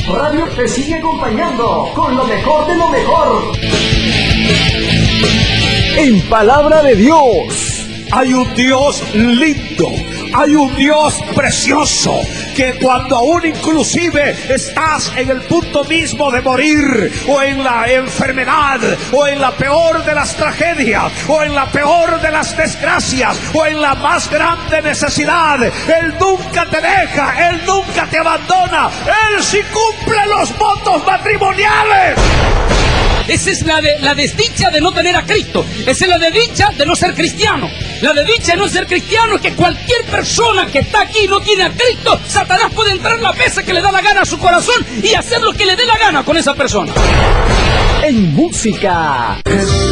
Radio te sigue acompañando con lo mejor de lo mejor. En palabra de Dios, hay un Dios lindo, hay un Dios precioso, que cuando aún inclusive estás en el punto mismo de morir, o en la enfermedad, o en la peor de las tragedias, o en la peor de las desgracias, o en la más grande necesidad, Él nunca te deja, Él nunca te abandona, Él sí cumple los votos matrimoniales. Esa es la desdicha de no tener a Cristo. Esa es la desdicha de no ser cristiano. La desdicha de no ser cristiano es que cualquier persona que está aquí y no tiene a Cristo, Satanás puede entrar la pesa que le da la gana a su corazón y hacer lo que le dé la gana con esa persona. En música, Jesús